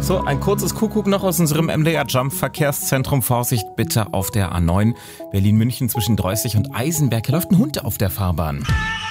So, ein kurzes Kuckuck noch aus unserem MDR-Jump-Verkehrszentrum. Vorsicht bitte auf der A9 Berlin-München zwischen Dreusig und Eisenberg. Hier läuft ein Hund auf der Fahrbahn.